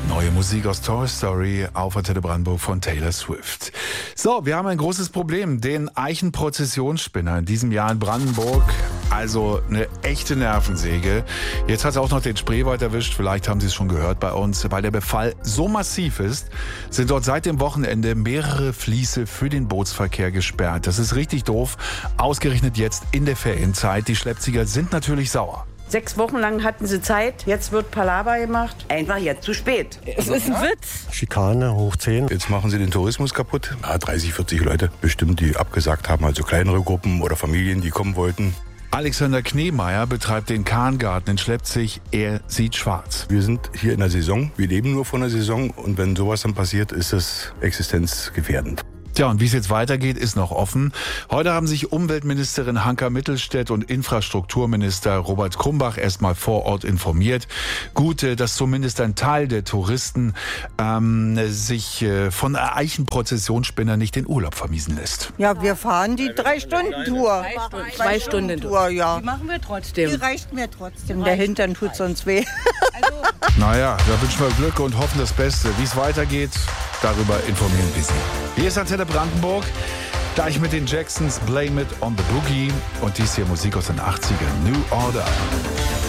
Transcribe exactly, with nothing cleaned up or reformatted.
Neue Musik aus Toy Story auf Antenne Brandenburg von Taylor Swift. So, wir haben ein großes Problem. Den Eichenprozessionsspinner in diesem Jahr in Brandenburg. Also eine echte Nervensäge. Jetzt hat es auch noch den Spreewald erwischt. Vielleicht haben Sie es schon gehört bei uns. Weil der Befall so massiv ist, sind dort seit dem Wochenende mehrere Fließe für den Bootsverkehr gesperrt. Das ist richtig doof. Ausgerechnet jetzt in der Ferienzeit. Die Schleppzieher sind natürlich sauer. Sechs Wochen lang hatten sie Zeit, jetzt wird Palaver gemacht. Einfach jetzt zu spät. Es ist ein Witz. Schikane hoch zehn. Jetzt machen sie den Tourismus kaputt. Ja, dreißig, vierzig Leute bestimmt, die abgesagt haben, also kleinere Gruppen oder Familien, die kommen wollten. Alexander Kneemeyer betreibt den Kahngarten in Schleppzig. Er sieht schwarz. Wir sind hier in der Saison, wir leben nur von der Saison und wenn sowas dann passiert, ist es existenzgefährdend. Tja, und wie es jetzt weitergeht, ist noch offen. Heute haben sich Umweltministerin Hanka Mittelstädt und Infrastrukturminister Robert Krumbach erstmal vor Ort informiert. Gut, dass zumindest ein Teil der Touristen ähm, sich äh, von Eichenprozessionsspinner nicht den Urlaub vermiesen lässt. Ja, wir fahren die Drei-Stunden-Tour. Zwei-Stunden-Tour, ja. Die machen wir trotzdem. Die reicht mir trotzdem. Der Hintern tut sonst weh. Naja, da wünschen wir Glück und hoffen das Beste. Wie es weitergeht, darüber informieren wir Sie. Hier ist Antenne Brandenburg, gleich mit den Jacksons Blame It on the Boogie und dies hier Musik aus den achtzigern, New Order.